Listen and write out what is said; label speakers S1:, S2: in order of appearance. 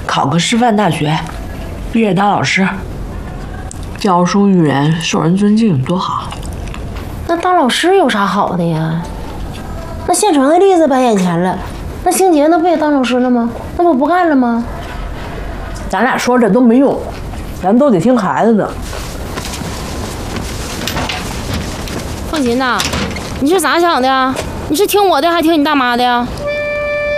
S1: 考个师范大学，毕业当老师，教书育人，受人尊敬，多好。
S2: 那当老师有啥好的呀？那现成的例子摆眼前了，那星杰那不也当老师了吗？那不干了吗？
S1: 咱俩说这都没用，咱都得听孩子的。
S2: 放心呐，你是咋想的？你是听我的还听你大妈的呀？